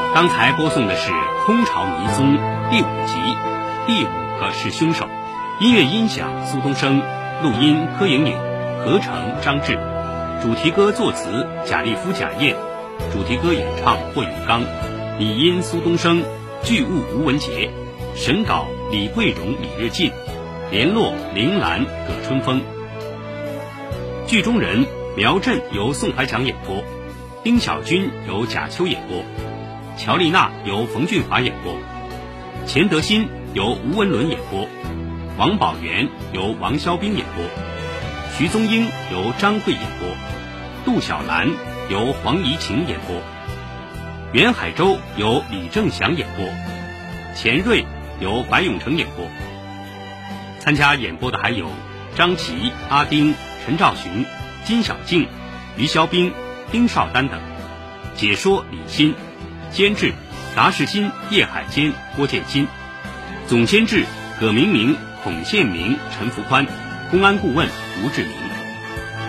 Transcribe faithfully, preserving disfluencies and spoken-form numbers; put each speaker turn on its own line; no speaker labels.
刚才播送的是《空巢迷踪》第五集，第五个是凶手。音乐音响苏东升，录音柯莹莹，合成张志。主题歌作词贾立夫、贾燕，主题歌演唱霍永刚，拟音苏东升，剧务吴文杰，审稿李桂荣、李日进，联络铃兰、葛春风。剧中人苗震由宋怀强演播，丁小军由贾秋演播，乔丽娜由冯俊华演播，钱德新由吴文伦演播，王宝元由王肖兵演播，徐宗英由张慧演播，杜小兰由黄怡晴演播，袁海洲由李正祥演播，钱瑞由白永成演播。参加演播的还有张琪、阿丁、陈兆雄、金小静、于肖兵、丁少丹等。解说李欣，监制达世新、叶海坚、郭建新，总监制葛明明、孔宪明、陈福宽，公安顾问吴志明。